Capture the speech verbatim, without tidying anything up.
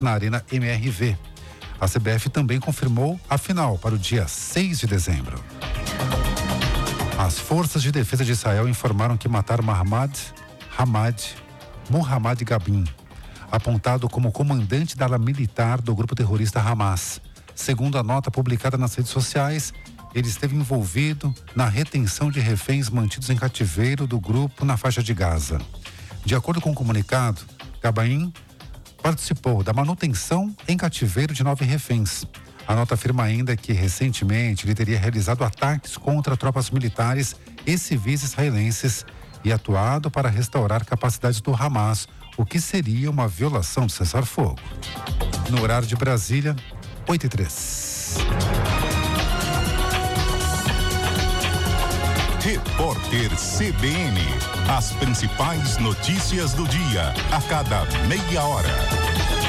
na Arena M R V. A C B F também confirmou a final para o dia seis de dezembro. As forças de defesa de Israel informaram que mataram Mohammad Hamad Muhammad Gabin, apontado como comandante da ala militar do grupo terrorista Hamas. Segundo a nota publicada nas redes sociais, ele esteve envolvido na retenção de reféns mantidos em cativeiro do grupo na faixa de Gaza. De acordo com o comunicado, Gabin participou da manutenção em cativeiro de nove reféns. A nota afirma ainda que, recentemente, ele teria realizado ataques contra tropas militares e civis israelenses e atuado para restaurar capacidades do Hamas, o que seria uma violação do cessar-fogo. No horário de Brasília, oito e três. Repórter C B N. As principais notícias do dia, a cada meia hora.